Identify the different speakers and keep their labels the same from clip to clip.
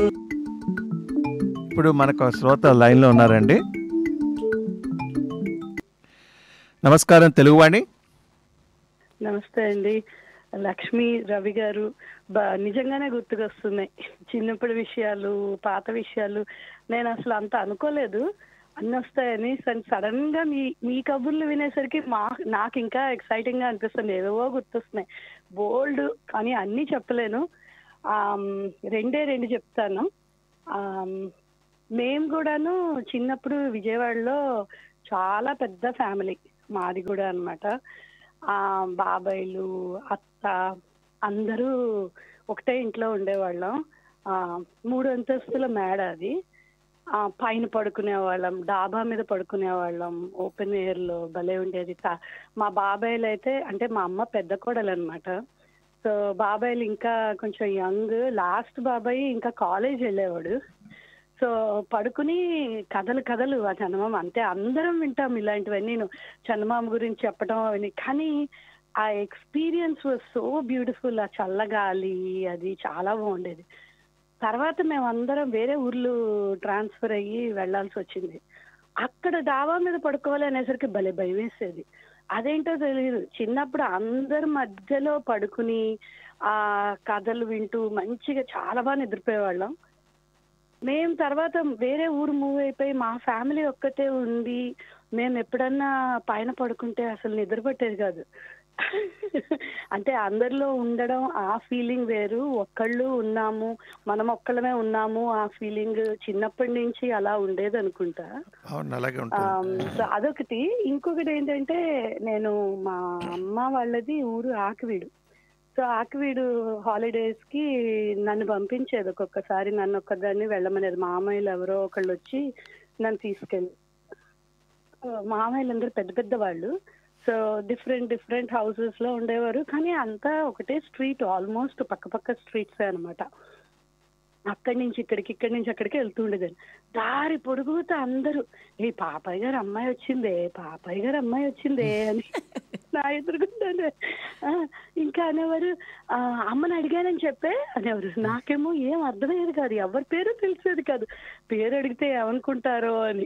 Speaker 1: ఇప్పుడు మనకు శ్రోత లైన్లో ఉన్నారండి. నమస్కారం తెలుగువాణి.
Speaker 2: నమస్తే అండి. లక్ష్మి రవి గారు నిజంగానే గుర్తుకొస్తున్నాయి చిన్నప్పటి విషయాలు, పాత విషయాలు. నేను అసలు అంత అనుకోలేదు అన్నీ వస్తాయని. సడన్ గా మీ కబుర్లు వినేసరికి నాకు ఇంకా ఎక్సైటింగ్ గా అనిపిస్తుంది. ఏవేవో గుర్తొస్తున్నాయి బోల్డ్, కానీ అన్నీ చెప్పలేను. రెండు చెప్తాను. మేము కూడాను చిన్నప్పుడు విజయవాడలో చాలా పెద్ద ఫ్యామిలీ మాది కూడా అన్నమాట. బాబాయిలు, అత్త అందరూ ఒకటే ఇంట్లో ఉండేవాళ్ళం. 3 అంతస్తుల మేడ అది. పైన పడుకునే వాళ్ళం, డాబా మీద పడుకునే వాళ్ళం, ఓపెన్ ఎయిర్ లో భలే ఉండేది. మా బాబాయిలు అయితే, అంటే మా అమ్మ పెద్ద కోడలు అనమాట. సో బాబాయిలు ఇంకా కొంచెం యంగ్. లాస్ట్ బాబాయ్ ఇంకా కాలేజ్ వెళ్ళేవాడు. సో పడుకుని కథలు ఆ చందమామ, అంతే అందరం వింటాం ఇలాంటివన్నీ. చందమామ గురించి చెప్పడం అవన్నీ. కానీ ఆ ఎక్స్పీరియన్స్ వాజ్ సో బ్యూటిఫుల్. ఆ చల్లగాలి అది చాలా బాగుండేది. తర్వాత మేమందరం వేరే ఊర్లు ట్రాన్స్ఫర్ అయ్యి వెళ్లాల్సి వచ్చింది. అక్కడ డాబా మీద పడుకోవాలి అనేసరికి భలే భయం వేసేది. అదేంటో తెలియదు, చిన్నప్పుడు అందరి మధ్యలో పడుకుని ఆ కథలు వింటూ మంచిగా చాలా బాగా నిద్రపోయేవాళ్ళం. మేము తర్వాత వేరే ఊరు మూవ్ అయిపోయి మా ఫ్యామిలీ ఒక్కటే ఉంది. మేము ఎప్పుడన్నా పైన పడుకుంటే అసలు నిద్ర పట్టేది కాదు. అంటే అందరిలో ఉండడం ఆ ఫీలింగ్ వేరు. ఒక్కళ్ళు ఉన్నాము, మనం ఒక్కళ్ళమే ఉన్నాము ఆ ఫీలింగ్ చిన్నప్పటి నుంచి అలా ఉండేది అనుకుంటా. సో అదొకటి. ఇంకొకటి ఏంటంటే, నేను మా అమ్మ వాళ్ళది ఊరు ఆకివీడు. సో ఆకివీడు హాలిడేస్ కి నన్ను పంపించేది ఒక్కొక్కసారి. నన్ను ఒక్కదాన్ని వెళ్ళమనేది. మామయ్యలు ఎవరో ఒకళ్ళు వచ్చి నన్ను తీసుకెళ్ళి. మామయ్యలు అందరూ పెద్ద పెద్ద వాళ్ళు. సో డిఫరెంట్ హౌసెస్ లో ఉండేవారు. కానీ అంతా ఒకటే స్ట్రీట్, ఆల్మోస్ట్ పక్క స్ట్రీట్స్ అనమాట. అక్కడి నుంచి అక్కడికి వెళ్తూ ఉండేదాన్ని. దారి పొడుగుతా అందరూ ఏ పాపయ్య గారు అమ్మాయి వచ్చిందే అని నా ఎదురుకుంటాను. ఇంకా అనేవారు, అమ్మని అడిగానని చెప్పే అనేవారు. నాకేమో ఏం అర్థమయ్యేది కాదు, ఎవరి పేరు తెలిసేది కాదు. పేరు అడిగితే ఏమనుకుంటారో అని.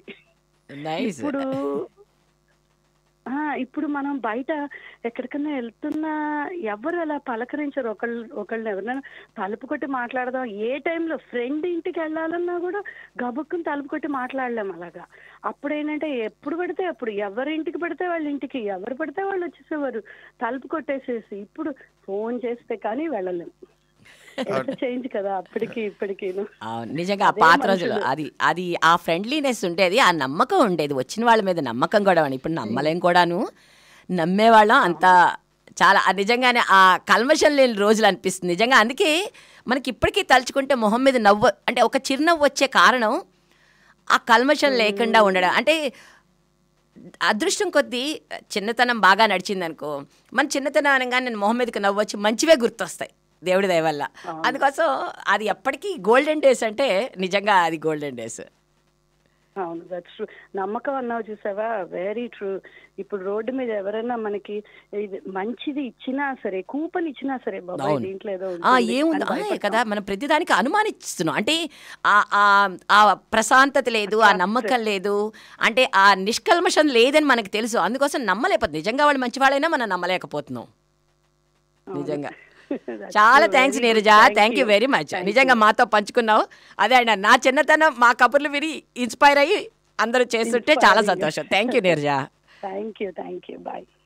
Speaker 2: ఇప్పుడు మనం బయట ఎక్కడికన్నా వెళ్తున్నా ఎవరు అలా పలకరించరు. ఒకళ్ళని ఎవరైనా తలుపు కొట్టి మాట్లాడదాం, ఏ టైంలో ఫ్రెండ్ ఇంటికి వెళ్ళాలన్నా కూడా గబుక్కుని తలుపు కొట్టి మాట్లాడలేం అలాగా. అప్పుడు ఏంటంటే ఎప్పుడు పడితే అప్పుడు, ఎవరింటికి పడితే వాళ్ళ ఇంటికి, ఎవరు పడితే వాళ్ళు వచ్చేసేవారు తలుపు కొట్టేసేసి. ఇప్పుడు ఫోన్ చేస్తే కానీ వెళ్ళలేం. చేంజ్ కదా అప్పటికి ఇప్పటికి.
Speaker 3: నిజంగా ఆ పాత రోజులు అది ఆ ఫ్రెండ్లీనెస్ ఉండేది, ఆ నమ్మకం ఉండేది, వచ్చిన వాళ్ళ మీద నమ్మకం కూడా. ఇప్పుడు నమ్మలేం కూడాను, నమ్మేవాళ్ళం అంతా. చాలా నిజంగానే ఆ కల్మషం లేని రోజులు అనిపిస్తుంది నిజంగా. అందుకే మనకి ఇప్పటికీ తలుచుకుంటే మొహం మీద నవ్వు, అంటే ఒక చిరునవ్వు వచ్చే కారణం ఆ కల్మషం లేకుండా ఉండడం. అంటే అదృష్టం కొద్దీ చిన్నతనం బాగా నడిచిందనుకో, మన చిన్నతనం అనగా నేను మొహం మీదకి నవ్వు వచ్చి మంచివే గుర్తొస్తాయి దేవుడి దయ వల్ల. అందుకోసం అది ఎప్పటికీ గోల్డెన్ డేస్ అంటే నిజంగా అది గోల్డెన్ డేస్.
Speaker 2: అవును, దట్స్ ట్రూ. నమ్మకం అన్నావు చూసావా, వెరీ ట్రూ. ఇప్పుడు రోడ్డు మీద ఎవరైనా మనకి మంచిది ఇచ్చినా సరే, కూపన్ ఇచ్చినా సరే, బాబాయ్ దీంట్లో ఏదో
Speaker 3: ఏముంది కదా, మనం ప్రతిదానికి అనుమానిస్తున్నాం. అంటే ఆ ప్రశాంతత లేదు, ఆ నమ్మకం లేదు, అంటే ఆ నిష్కల్మషం లేదని మనకు తెలుసు. అందుకోసం నమ్మలేకపోతుంది. నిజంగా వాళ్ళు మంచి వాళ్ళైనా మనం నమ్మలేకపోతున్నాం నిజంగా. చాలా thanks Neeraja, thank you very much. నిజంగా మాతో పంచుకున్నావు. అదే అండి, నా చిన్నతనం మా కబుర్లు విని ఇన్స్పైర్ అయ్యి అందరూ చేస్తుంటే చాలా సంతోషం. Thank you Neeraja.
Speaker 2: Thank you. Bye.